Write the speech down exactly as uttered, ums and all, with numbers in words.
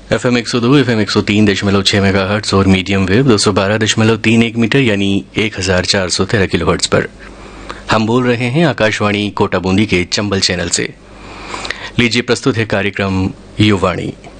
F M एक सौ दो, एफ एम एक सौ तीन दशमलव छह मेगा हर्ट्स और मीडियम वेव दो सौ बारह दशमलव तीन एक मीटर यानी एक हजार चार सौ तेरह किलो हर्ट्स पर हम बोल रहे हैं आकाशवाणी कोटा बूंदी के चंबल चैनल से। लीजिए प्रस्तुत है कार्यक्रम युवाणी।